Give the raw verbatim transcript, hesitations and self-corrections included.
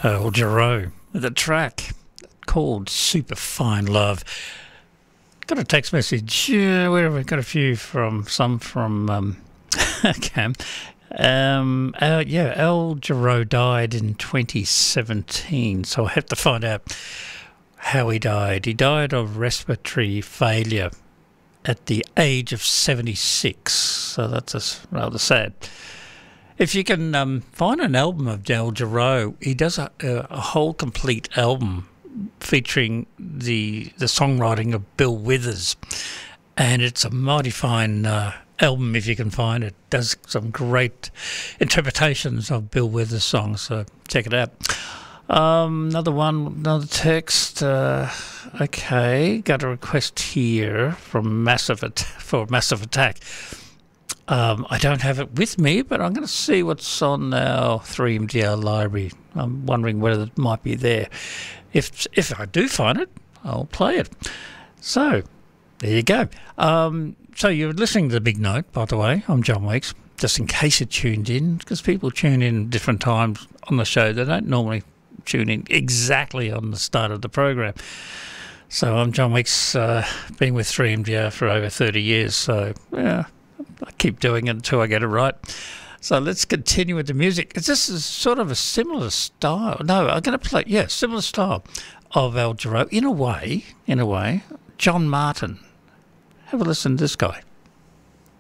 Earl Jarreau, the track called Super Fine Love. Got a text message, uh, where have we got a few from, some from um, Cam. Um, uh, yeah, Earl Jarreau died in twenty seventeen, so I have to find out how he died. He died of respiratory failure at the age of seventy-six, so that's a, rather sad. If you can um, find an album of Earl Jarreau, he does a, a whole complete album featuring the the songwriting of Bill Withers, and it's a mighty fine uh, album if you can find it. Does some great interpretations of Bill Withers songs, so check it out. Um, another one, another text. Uh, okay, got a request here from Massive At- for Massive Attack. Um, I don't have it with me, but I'm going to see what's on our three M D R library. I'm wondering whether it might be there. If if I do find it, I'll play it. So, there you go. Um, so you're listening to The Big Note, by the way. I'm John Weeks, just in case you tuned in, because people tune in different times on the show. They don't normally tune in exactly on the start of the program. So I'm John Weeks, uh, been with three M D R for over thirty years, so yeah, I keep doing it until I get it right. So let's continue with the music. This is sort of a similar style. No, I'm going to play, yeah, similar style of Earl Jarreau. In a way, in a way, John Martin. Have a listen to this guy.